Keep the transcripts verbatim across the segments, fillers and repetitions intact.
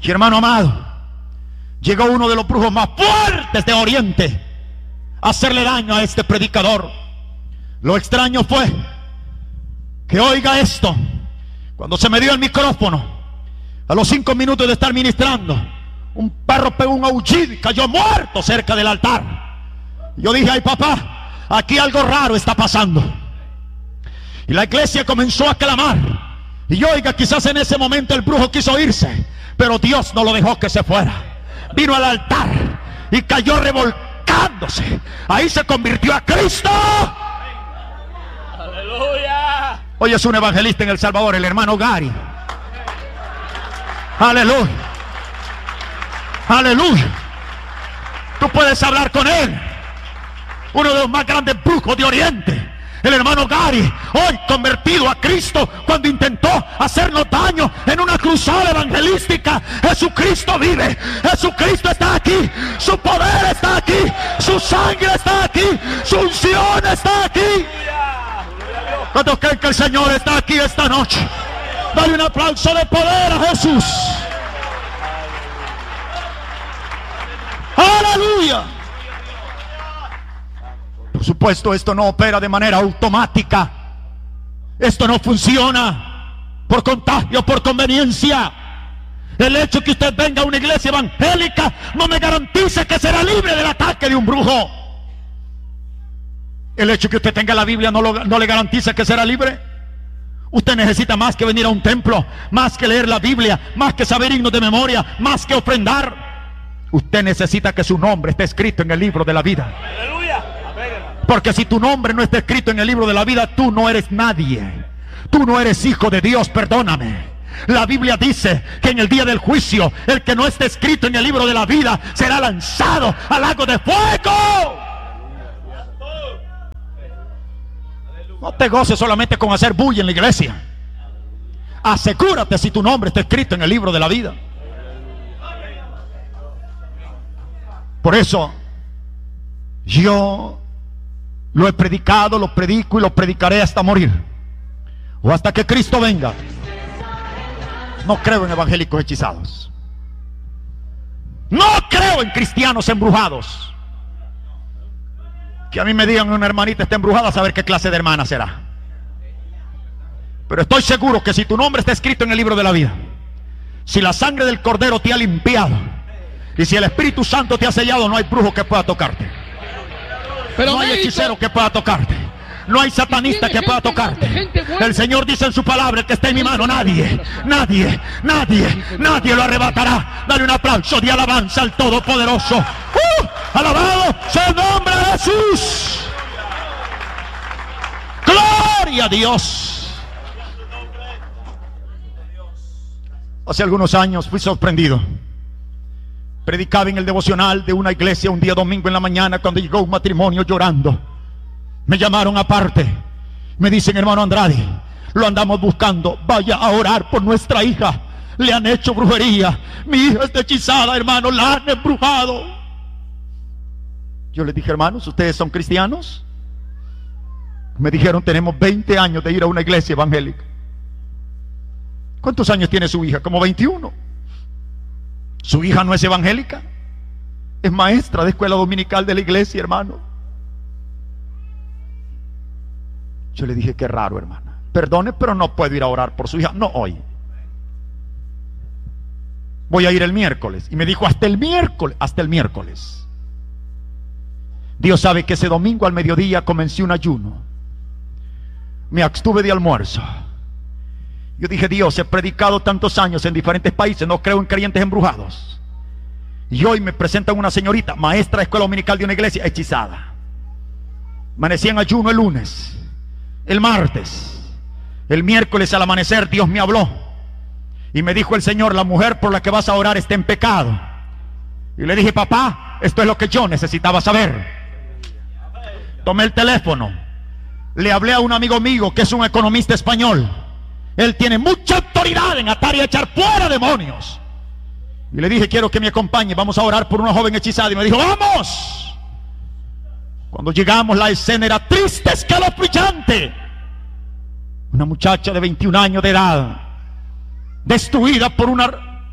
Y hermano amado, llegó uno de los brujos más fuertes de Oriente a hacerle daño a este predicador. Lo extraño fue que, oiga esto, cuando se me dio el micrófono, a los cinco minutos de estar ministrando, un perro pegó un aullido y cayó muerto cerca del altar. Yo dije: ay papá, aquí algo raro está pasando. Y la iglesia comenzó a clamar. Y oiga, quizás en ese momento el brujo quiso irse, pero Dios no lo dejó que se fuera. Vino al altar y cayó revolcándose. Ahí se convirtió a Cristo. Aleluya. Hoy es un evangelista en El Salvador, el hermano Gary. Aleluya. Aleluya. Tú puedes hablar con él. Uno de los más grandes brujos de Oriente, el hermano Gary, hoy convertido a Cristo cuando intentó hacernos daño en una cruzada evangelística. Jesucristo vive, Jesucristo está aquí, su poder está aquí, su sangre está aquí, su unción está aquí. ¿Cuántos creen que el Señor está aquí esta noche? Dale un aplauso de poder a Jesús. Aleluya. Por supuesto, esto no opera de manera automática. Esto no funciona por contagio, por conveniencia. El hecho que usted venga a una iglesia evangélica no me garantiza que será libre del ataque de un brujo. El hecho que usted tenga la Biblia no, lo, no le garantiza que será libre. Usted necesita más que venir a un templo, más que leer la Biblia, más que saber himnos de memoria, más que ofrendar. Usted necesita que su nombre esté escrito en el libro de la vida. Aleluya. Porque si tu nombre no está escrito en el libro de la vida, tú no eres nadie. Tú no eres hijo de Dios, perdóname. La Biblia dice que en el día del juicio, el que no esté escrito en el libro de la vida será lanzado al lago de fuego. No te goces solamente con hacer bulla en la iglesia. Asegúrate si tu nombre está escrito en el libro de la vida. Por eso yo lo he predicado, lo predico y lo predicaré hasta morir, o hasta que Cristo venga. No creo en evangélicos hechizados. No creo en cristianos embrujados. Que a mí me digan una hermanita está embrujada, a saber qué clase de hermana será. Pero estoy seguro que si tu nombre está escrito en el libro de la vida, si la sangre del Cordero te ha limpiado y si el Espíritu Santo te ha sellado, no hay brujo que pueda tocarte. Pero no hay hechicero que pueda tocarte. No hay satanista que pueda tocarte. El Señor dice en su palabra: el que está en mi mano, nadie, nadie, nadie, nadie lo arrebatará. Dale un aplauso de alabanza al Todopoderoso. ¡Uh! Alabado sea el nombre de Jesús. Gloria a Dios. Hace algunos años fui sorprendido. Predicaba en el devocional de una iglesia un día domingo en la mañana, cuando llegó un matrimonio llorando. Me llamaron aparte. Me dicen: hermano Andrade, lo andamos buscando, vaya a orar por nuestra hija. Le han hecho brujería. Mi hija está hechizada, hermano, la han embrujado. Yo les dije: hermanos, ¿ustedes son cristianos? Me dijeron: tenemos veinte años de ir a una iglesia evangélica. ¿Cuántos años tiene su hija? Como veintiuno. Su hija no es evangélica, es maestra de escuela dominical de la iglesia, hermano. Yo le dije: qué raro, hermana, perdone, pero no puedo ir a orar por su hija. No hoy, voy a ir el miércoles. Y me dijo: hasta el miércoles, hasta el miércoles. Dios sabe que ese domingo al mediodía comencé un ayuno. Me abstuve de almuerzo. Yo dije: Dios, he predicado tantos años en diferentes países, no creo en creyentes embrujados. Y hoy me presentan una señorita, maestra de escuela dominical de una iglesia, hechizada. Amanecí en ayuno el lunes, el martes, el miércoles al amanecer Dios me habló y me dijo el Señor: la mujer por la que vas a orar está en pecado. Y le dije: papá, esto es lo que yo necesitaba saber. Tomé el teléfono, le hablé a un amigo mío que es un economista español. Él tiene mucha autoridad en atar y echar fuera demonios. Y le dije: quiero que me acompañe, vamos a orar por una joven hechizada. Y me dijo: vamos. Cuando llegamos, la escena era triste, escalofriante. Una muchacha de veintiún años de edad, destruida por una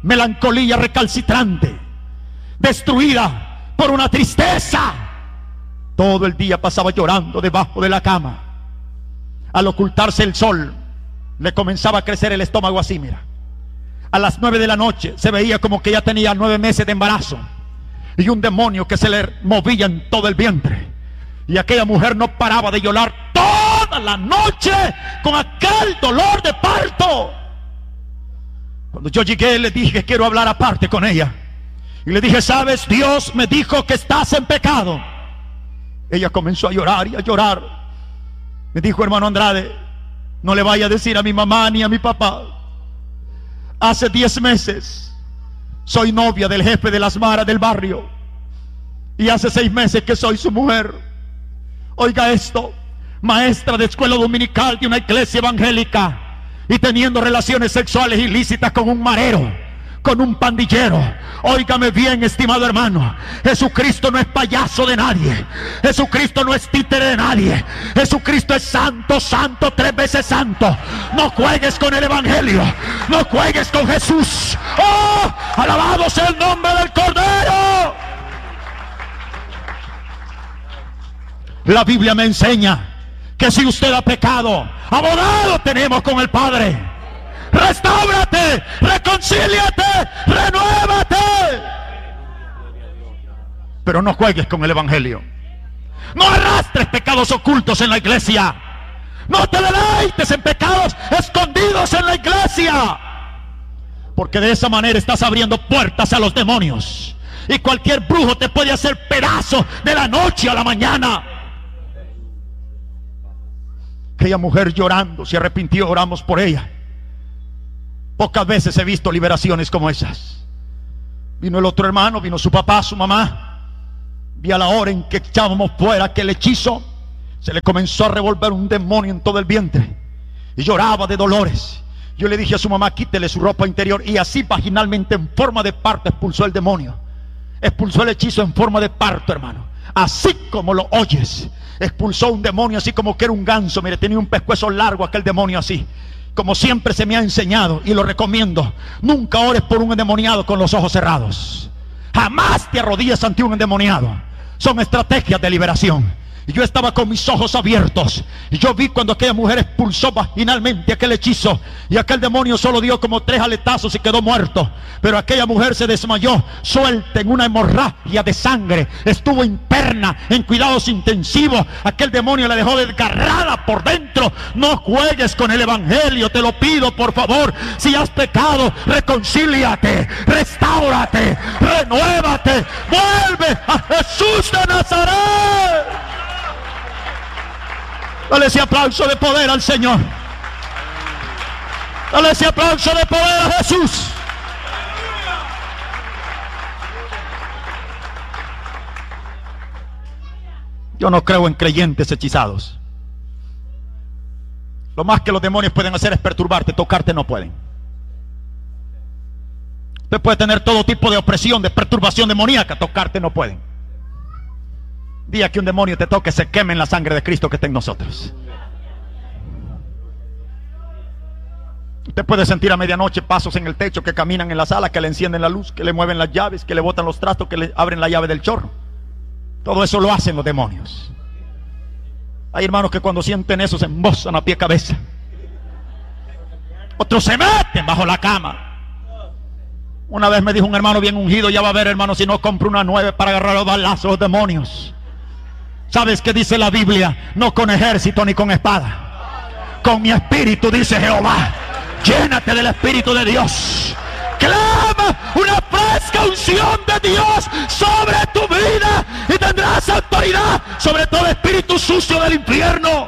melancolía recalcitrante, destruida por una tristeza. Todo el día pasaba llorando debajo de la cama. Al ocultarse el sol, le comenzaba a crecer el estómago así, mira. A las nueve de la noche se veía como que ya tenía nueve meses de embarazo y un demonio que se le movía en todo el vientre. Y aquella mujer no paraba de llorar toda la noche con aquel dolor de parto. Cuando yo llegué, le dije: quiero hablar aparte con ella. Y le dije: sabes, Dios me dijo que estás en pecado. Ella comenzó a llorar y a llorar. Me dijo: hermano Andrade, no le vaya a decir a mi mamá ni a mi papá. Hace diez meses soy novia del jefe de las maras del barrio, y hace seis meses que soy su mujer. Oiga esto: maestra de escuela dominical de una iglesia evangélica, y teniendo relaciones sexuales ilícitas con un marero, con un pandillero. Óigame bien, estimado hermano, Jesucristo no es payaso de nadie. Jesucristo no es títere de nadie. Jesucristo es santo, santo, tres veces santo. No juegues con el evangelio, no juegues con Jesús. ¡Oh! Alabado sea el nombre del Cordero. La Biblia me enseña que si usted ha pecado, abogado tenemos con el Padre. Restáurate, reconcíliate, renuévate. Pero no juegues con el evangelio. No arrastres pecados ocultos en la iglesia. No te deleites en pecados escondidos en la iglesia, porque de esa manera estás abriendo puertas a los demonios, y cualquier brujo te puede hacer pedazo de la noche a la mañana. Aquella mujer llorando se arrepintió, oramos por ella. Pocas veces he visto liberaciones como esas. Vino el otro hermano, vino su papá, su mamá. Vi a la hora en que echábamos fuera aquel hechizo, se le comenzó a revolver un demonio en todo el vientre y lloraba de dolores. Yo le dije a su mamá: quítele su ropa interior. Y así vaginalmente, en forma de parto, expulsó el demonio. Expulsó el hechizo en forma de parto, hermano. Así como lo oyes, expulsó un demonio así como que era un ganso. Mire, tenía un pescuezo largo aquel demonio así. Como siempre se me ha enseñado, y lo recomiendo: nunca ores por un endemoniado con los ojos cerrados. Jamás te arrodilles ante un endemoniado. Son estrategias de liberación. Y yo estaba con mis ojos abiertos, y yo vi cuando aquella mujer expulsó vaginalmente aquel hechizo, y aquel demonio solo dio como tres aletazos y quedó muerto. Pero aquella mujer se desmayó, suelta en una hemorragia de sangre. Estuvo interna en cuidados intensivos. Aquel demonio la dejó desgarrada por dentro. No juegues con el evangelio, te lo pido por favor. Si has pecado, reconcíliate, restáurate, renuévate, vuelve a Jesús de Nazaret. Dale ese aplauso de poder al Señor. Dale ese aplauso de poder a Jesús. Yo no creo en creyentes hechizados. Lo más que los demonios pueden hacer es perturbarte, tocarte no pueden. Usted puede tener todo tipo de opresión, de perturbación demoníaca, tocarte no pueden. Día que un demonio te toque, se queme en la sangre de Cristo que está en nosotros. Usted puede sentir a medianoche pasos en el techo, que caminan en la sala, que le encienden la luz, que le mueven las llaves, que le botan los trastos, que le abren la llave del chorro. Todo eso lo hacen los demonios. Hay hermanos que cuando sienten eso se embozan a pie cabeza. Otros se meten bajo la cama. Una vez me dijo un hermano bien ungido: ya va a ver, hermano, si no compro una nueve para agarrar los balazos a los demonios. ¿Sabes qué dice la Biblia? No con ejército ni con espada, con mi espíritu, dice Jehová. Llénate del espíritu de Dios. Clama una fresca unción de Dios sobre tu vida, y tendrás autoridad sobre todo espíritu sucio del infierno.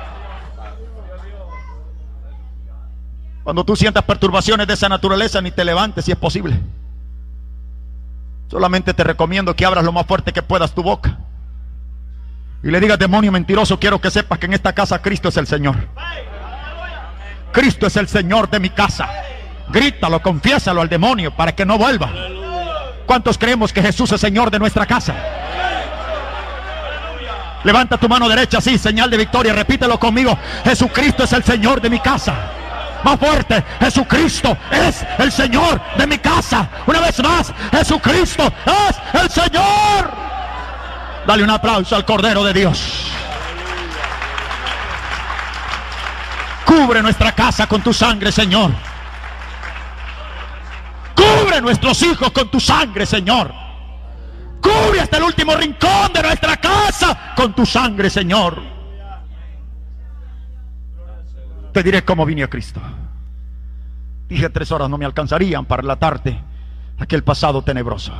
Cuando tú sientas perturbaciones de esa naturaleza, ni te levantes si es posible. Solamente te recomiendo que abras lo más fuerte que puedas tu boca y le digas: demonio mentiroso, quiero que sepas que en esta casa Cristo es el Señor. Cristo es el Señor de mi casa. Grítalo, confiésalo al demonio para que no vuelva. ¿Cuántos creemos que Jesús es Señor de nuestra casa? Levanta tu mano derecha así, señal de victoria. Repítelo conmigo: Jesucristo es el Señor de mi casa. más fuerte: Jesucristo es el Señor de mi casa. Una vez más, Jesucristo es el Señor. Dale un aplauso al Cordero de Dios. Cubre nuestra casa con tu sangre, Señor. Cubre nuestros hijos con tu sangre, Señor. Cubre hasta el último rincón de nuestra casa con tu sangre, Señor. Te diré cómo vine a Cristo. Dije tres horas no me alcanzarían para relatarte aquel pasado tenebroso.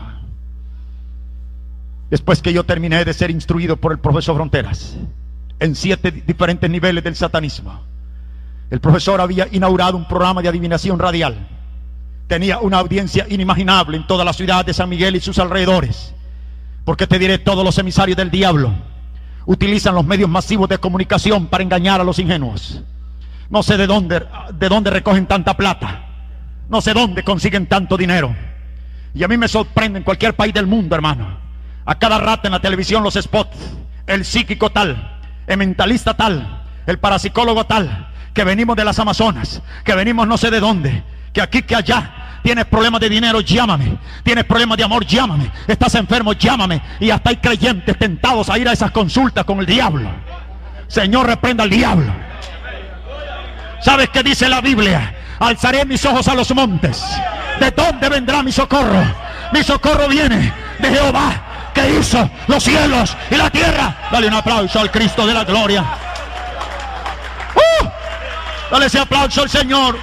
Después que yo terminé de ser instruido por el profesor Fronteras en siete diferentes niveles del satanismo, el profesor había inaugurado un programa de adivinación radial. Tenía una audiencia inimaginable en toda la ciudad de San Miguel y sus alrededores. Porque te diré, todos los emisarios del diablo utilizan los medios masivos de comunicación para engañar a los ingenuos. No sé de dónde, de dónde recogen tanta plata. No sé dónde consiguen tanto dinero. Y a mí me sorprende en cualquier país del mundo, hermano. A cada rato en la televisión los spots: el psíquico tal, el mentalista tal, el parapsicólogo tal, que venimos de las Amazonas, que venimos no sé de dónde, que aquí, que allá. Tienes problemas de dinero, llámame. Tienes problemas de amor, llámame. Estás enfermo, llámame. Y hasta hay creyentes tentados a ir a esas consultas con el diablo. Señor, reprenda al diablo. ¿Sabes qué dice la Biblia? Alzaré mis ojos a los montes. ¿De dónde vendrá mi socorro? Mi socorro viene de Jehová, que hizo los cielos y la tierra. Dale un aplauso al Cristo de la gloria. ¡Uh! Dale ese aplauso al Señor.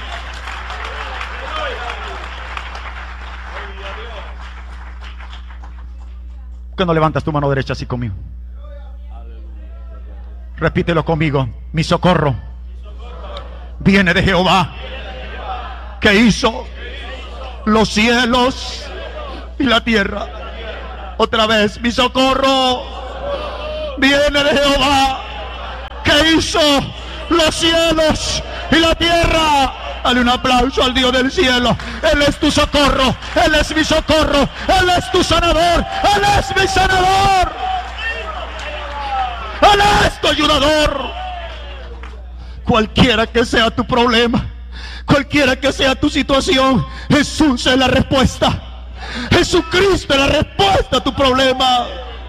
¿Por qué no levantas tu mano derecha así conmigo? Repítelo conmigo: mi socorro viene de Jehová, que hizo los cielos y la tierra. Otra vez: mi socorro viene de Jehová, que hizo los cielos y la tierra. Dale un aplauso al Dios del cielo. Él es tu socorro, Él es mi socorro, Él es tu sanador, Él es mi sanador, Él es tu ayudador. Cualquiera que sea tu problema, cualquiera que sea tu situación, Jesús es la respuesta. Jesucristo es la respuesta a tu problema.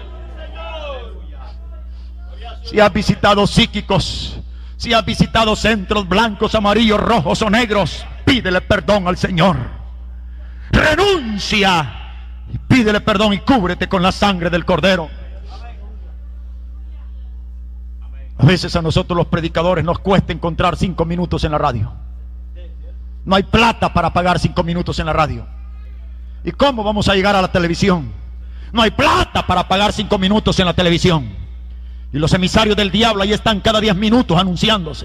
Si has visitado psíquicos, si has visitado centros blancos, amarillos, rojos o negros, pídele perdón al Señor. Renuncia y pídele perdón y cúbrete con la sangre del Cordero. A veces a nosotros los predicadores nos cuesta encontrar cinco minutos en la radio. No hay plata para pagar cinco minutos en la radio. ¿Y cómo vamos a llegar a la televisión? No hay plata para pagar cinco minutos en la televisión. Y los emisarios del diablo ahí están cada diez minutos anunciándose.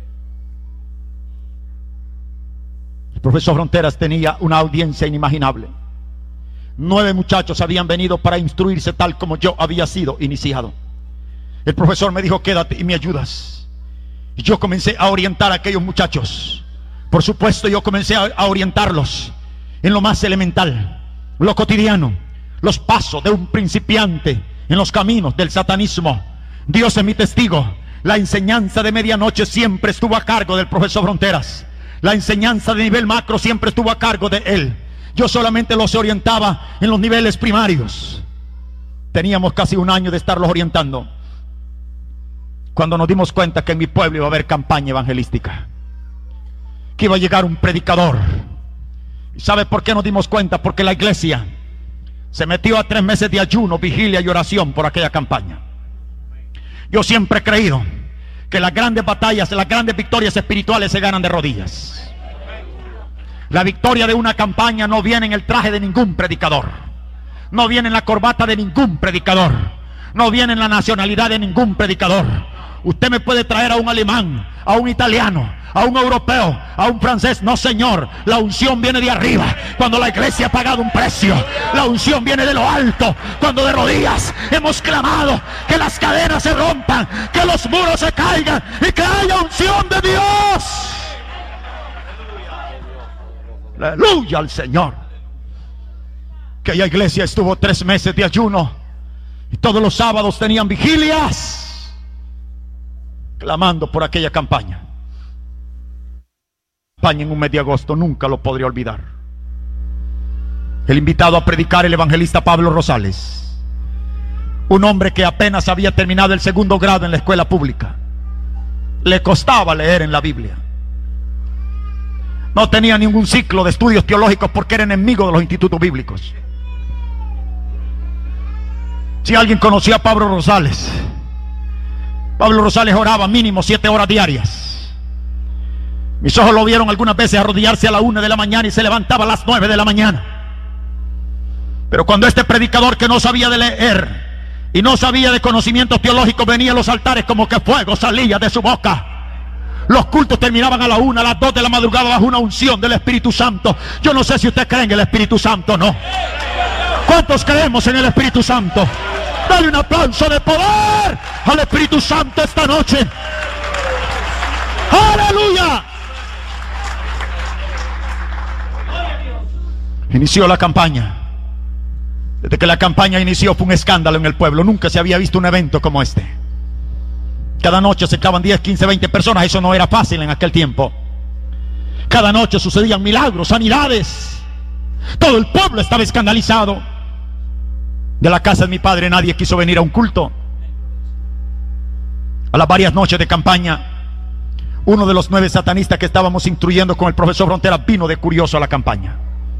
El profesor Fronteras tenía una audiencia inimaginable. Nueve muchachos habían venido para instruirse tal como yo había sido iniciado. El profesor me dijo: quédate y me ayudas. Y yo comencé a orientar a aquellos muchachos. Por supuesto, yo comencé a, a orientarlos en lo más elemental, lo cotidiano, los pasos de un principiante en los caminos del satanismo. Dios es mi testigo. La enseñanza de medianoche siempre estuvo a cargo del profesor Fronteras. La enseñanza de nivel macro siempre estuvo a cargo de él. Yo solamente los orientaba en los niveles primarios. Teníamos casi un año de estarlos orientando cuando nos dimos cuenta que en mi pueblo iba a haber campaña evangelística, que iba a llegar un predicador. ¿Y sabe por qué nos dimos cuenta? Porque la iglesia se metió a tres meses de ayuno, vigilia y oración por aquella campaña. Yo siempre he creído que las grandes batallas, las grandes victorias espirituales se ganan de rodillas. La victoria de una campaña no viene en el traje de ningún predicador, no viene en la corbata de ningún predicador, no viene en la nacionalidad de ningún predicador. Usted me puede traer a un alemán, a un italiano, a un europeo, a un francés. No, señor, la unción viene de arriba. Cuando la iglesia ha pagado un precio, la unción viene de lo alto. Cuando de rodillas hemos clamado que las cadenas se rompan, que los muros se caigan y que haya unción de Dios. Aleluya al Señor. Aquella iglesia estuvo tres meses de ayuno y todos los sábados tenían vigilias clamando por aquella campaña. campaña en un mes de agosto, nunca lo podría olvidar. El invitado a predicar, el evangelista Pablo Rosales, un hombre que apenas había terminado el segundo grado en la escuela pública. Le costaba leer en la Biblia. No tenía ningún ciclo de estudios teológicos porque era enemigo de los institutos bíblicos. Si alguien conocía a Pablo Rosales, Pablo Rosales oraba mínimo siete horas diarias. Mis ojos lo vieron algunas veces arrodillarse a la una de la mañana y se levantaba a las nueve de la mañana. Pero cuando este predicador, que no sabía de leer y no sabía de conocimientos teológicos, venía a los altares, como que fuego salía de su boca. Los cultos terminaban a la una, a las dos de la madrugada, bajo una unción del Espíritu Santo. Yo no sé si usted cree en el Espíritu Santo o no. ¿Cuántos creemos en el Espíritu Santo? Dale un aplauso de poder al Espíritu Santo esta noche. ¡Aleluya! Inició la campaña. Desde que la campaña inició fue un escándalo en el pueblo. Nunca se había visto un evento como este. Cada noche se acercaban diez, quince, veinte personas. Eso no era fácil en aquel tiempo. Cada noche sucedían milagros, sanidades. Todo el pueblo estaba escandalizado. De la casa de mi padre nadie quiso venir a un culto. A las varias noches de campaña, uno de los nueve satanistas que estábamos instruyendo con el profesor Frontera vino de curioso a la campaña.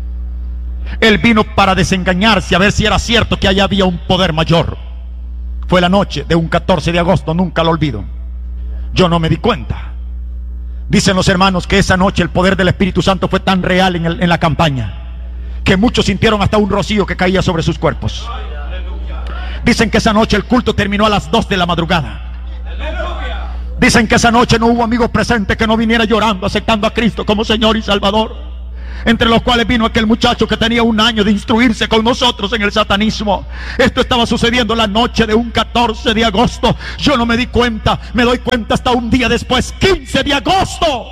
Él vino para desengañarse, a ver si era cierto que allá había un poder mayor. Fue la noche de un catorce de agosto, nunca lo olvido. Yo no me di cuenta. Dicen los hermanos que esa noche el poder del Espíritu Santo fue tan real en, el, en la campaña, que muchos sintieron hasta un rocío que caía sobre sus cuerpos. Dicen que esa noche el culto terminó a las dos de la madrugada. Dicen que esa noche no hubo amigo presente que no viniera llorando, aceptando a Cristo como Señor y Salvador. Entre los cuales vino aquel muchacho que tenía un año de instruirse con nosotros en el satanismo. Esto estaba sucediendo la noche de un catorce de agosto. Yo no me di cuenta, me doy cuenta hasta un día después, quince de agosto.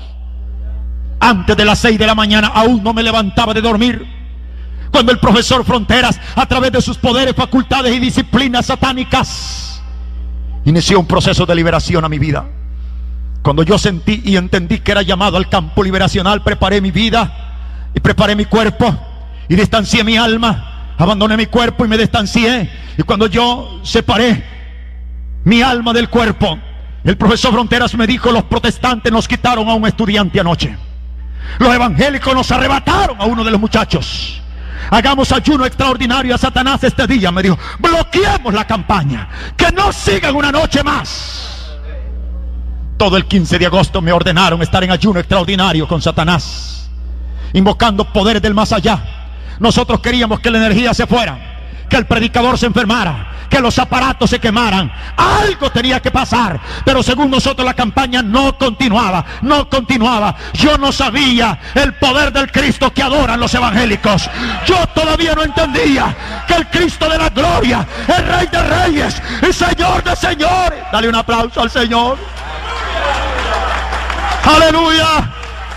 Antes de las seis de la mañana aún no me levantaba de dormir, cuando el profesor Fronteras, a través de sus poderes, facultades y disciplinas satánicas, inició un proceso de liberación a mi vida. Cuando yo sentí y entendí que era llamado al campo liberacional, preparé mi vida y preparé mi cuerpo y distancié mi alma. Abandoné mi cuerpo y me distancié. Y cuando yo separé mi alma del cuerpo, el profesor Fronteras me dijo: los protestantes nos quitaron a un estudiante anoche. Los evangélicos nos arrebataron a uno de los muchachos. Hagamos ayuno extraordinario a Satanás este día, me dijo. Bloqueemos la campaña, que no sigan una noche más. Todo el quince de agosto me ordenaron estar en ayuno extraordinario con Satanás, invocando poderes del más allá. Nosotros queríamos que la energía se fuera, que el predicador se enfermara, que los aparatos se quemaran. Algo tenía que pasar, pero según nosotros la campaña no continuaba, no continuaba. Yo no sabía el poder del Cristo que adoran los evangélicos. Yo todavía no entendía que el Cristo de la gloria, el Rey de reyes y Señor de señores. Dale un aplauso al Señor. Aleluya.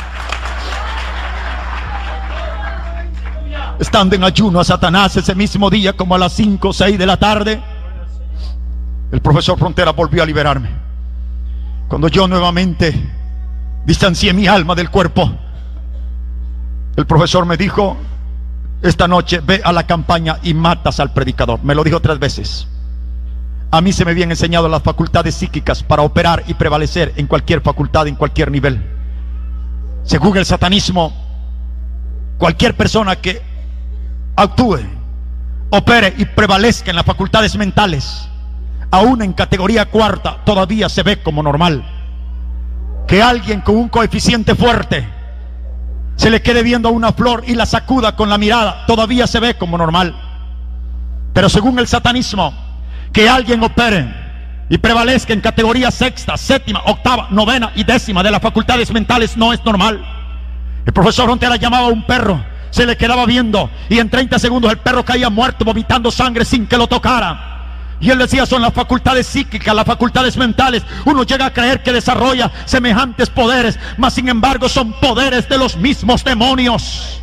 Estando en ayuno a Satanás ese mismo día, como a las cinco o seis de la tarde, el profesor Frontera volvió a liberarme. Cuando yo nuevamente distancié mi alma del cuerpo, el profesor me dijo: esta noche ve a la campaña y matas al predicador. Me lo dijo tres veces. A mí se me habían enseñado las facultades psíquicas para operar y prevalecer en cualquier facultad, en cualquier nivel. Según el satanismo, cualquier persona que actúe, opere y prevalezca en las facultades mentales, aún en categoría cuarta, todavía se ve como normal. Que alguien con un coeficiente fuerte se le quede viendo a una flor y la sacuda con la mirada, todavía se ve como normal. Pero según el satanismo, que alguien opere y prevalezca en categoría sexta, séptima, octava, novena y décima de las facultades mentales no es normal. El profesor Frontera llamaba a un perro, se le quedaba viendo y en treinta segundos el perro caía muerto, vomitando sangre sin que lo tocara. Y él decía: son las facultades psíquicas, las facultades mentales. Uno llega a creer que desarrolla semejantes poderes, mas sin embargo son poderes de los mismos demonios.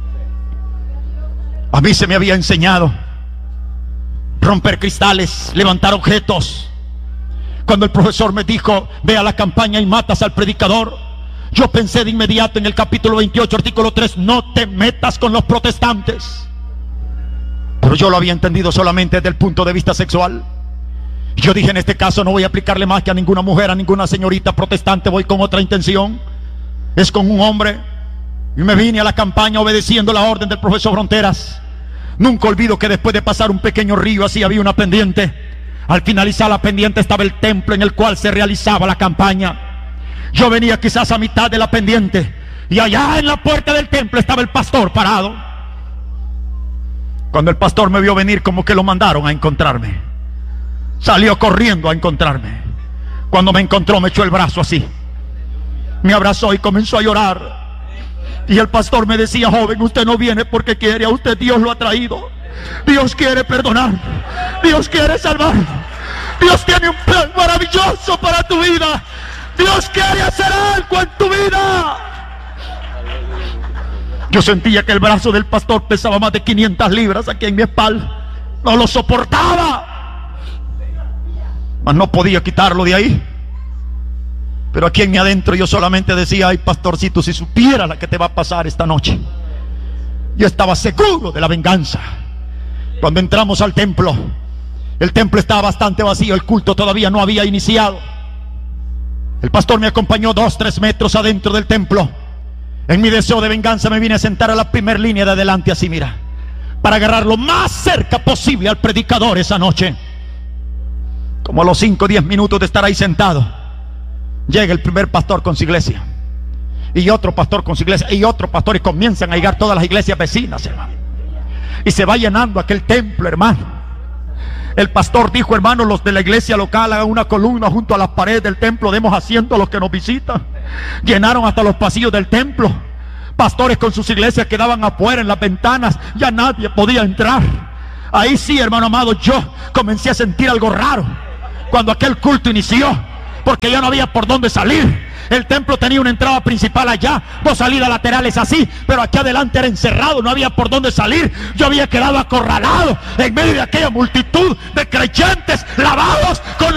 A mí se me había enseñado romper cristales, levantar objetos. Cuando el profesor me dijo: ve a la campaña y matas al predicador, Yo pensé de inmediato en el capítulo veintiocho, artículo tres, no te metas con los protestantes. Pero yo lo había entendido solamente desde el punto de vista sexual. Yo dije, en este caso no voy a aplicarle más que a ninguna mujer, a ninguna señorita protestante, voy con otra intención. Es con un hombre. Y me vine a la campaña obedeciendo la orden del profesor Fronteras. Nunca olvido que después de pasar un pequeño río, así había una pendiente. Al finalizar la pendiente estaba el templo en el cual se realizaba la campaña. Yo venía quizás a mitad de la pendiente, y allá en la puerta del templo estaba el pastor parado. Cuando el pastor me vio venir, como que lo mandaron a encontrarme. Salió corriendo a encontrarme. Cuando me encontró, me echó el brazo así, me abrazó y comenzó a llorar. Y el pastor me decía, joven, usted no viene porque quiere, a usted Dios lo ha traído. Dios quiere perdonar, Dios quiere salvar, Dios tiene un plan maravilloso para tu vida, Dios quiere hacer algo en tu vida. Yo sentía que el brazo del pastor pesaba más de quinientas libras aquí en mi espalda. No lo soportaba, mas no podía quitarlo de ahí. Pero aquí en mi adentro yo solamente decía, ay pastorcito, si supiera la que te va a pasar esta noche. Yo estaba seguro de la venganza. Cuando entramos al templo, el templo estaba bastante vacío, el culto todavía no había iniciado. El pastor me acompañó dos, tres metros adentro del templo. En mi deseo de venganza me vine a sentar a la primera línea de adelante, así mira, para agarrar lo más cerca posible al predicador esa noche. Como a los cinco o diez minutos de estar ahí sentado, llega el primer pastor con su iglesia, y otro pastor con su iglesia, y otro pastor, y comienzan a llegar todas las iglesias vecinas, hermano. Y se va llenando aquel templo, hermano. El pastor dijo, hermano, los de la iglesia local hagan una columna junto a las paredes del templo, demos asiento a los que nos visitan. Llenaron hasta los pasillos del templo. Pastores con sus iglesias quedaban afuera en las ventanas, ya nadie podía entrar. Ahí sí, hermano amado, yo comencé a sentir algo raro cuando aquel culto inició, porque ya no había por dónde salir. El templo tenía una entrada principal allá, dos salidas laterales así, pero aquí adelante era encerrado, no había por dónde salir. Yo había quedado acorralado en medio de aquella multitud de creyentes lavados con